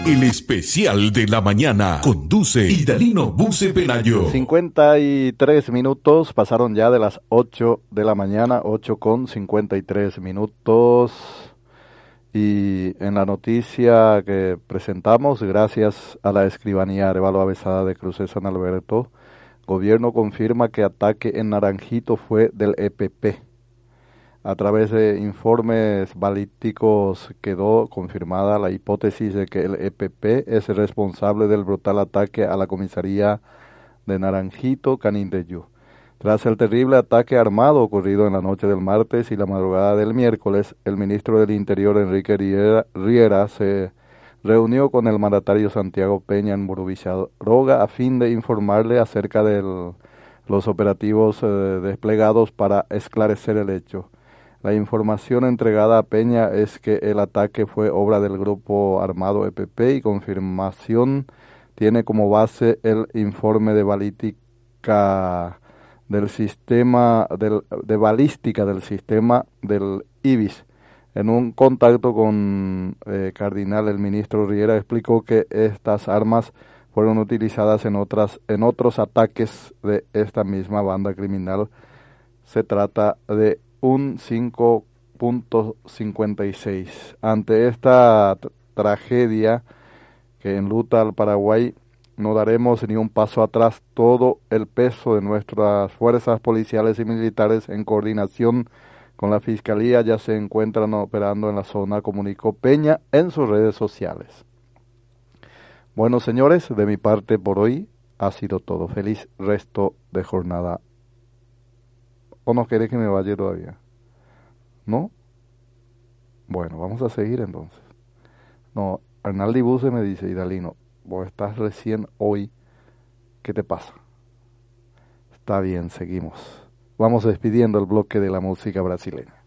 El especial de la mañana conduce Idalino Buse Pelayo. 53 minutos, pasaron ya de las 8 de la mañana, 8:53. Y en la noticia que presentamos, gracias a la escribanía Arevalo Avesada de Cruces San Alberto, gobierno confirma que ataque en Naranjito fue del EPP. A través de informes balísticos quedó confirmada la hipótesis de que el EPP es el responsable del brutal ataque a la comisaría de Naranjito, Canindeyú. Tras el terrible ataque armado ocurrido en la noche del martes y la madrugada del miércoles, el ministro del Interior, Enrique Riera, se reunió con el mandatario Santiago Peña en Burubisharoga a fin de informarle acerca de los operativos desplegados para esclarecer el hecho. La información entregada a Peña es que el ataque fue obra del grupo armado EPP y confirmación tiene como base el informe de balística del sistema de balística del sistema del IBIS. En un contacto con Cardinal, el ministro Riera explicó que estas armas fueron utilizadas en otros ataques de esta misma banda criminal. Se trata de un 5.56. Ante esta tragedia que enluta al Paraguay, no daremos ni un paso atrás. Todo el peso de nuestras fuerzas policiales y militares en coordinación con la Fiscalía ya se encuentran operando en la zona, comunicó Peña en sus redes sociales. Bueno, señores, de mi parte por hoy ha sido todo. Feliz resto de jornada. ¿O no querés que me vaya todavía? ¿No? Bueno, vamos a seguir entonces. No, Arnaldi Buse me dice, Idalino, vos estás recién hoy, ¿qué te pasa? Está bien, seguimos. Vamos despidiendo el bloque de la música brasileña.